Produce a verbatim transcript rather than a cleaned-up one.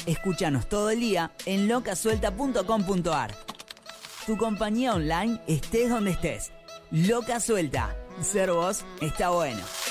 Escúchanos todo el día en loca suelta punto com punto ar. Tu compañía online estés donde estés. Loca Suelta. Ser vos está bueno.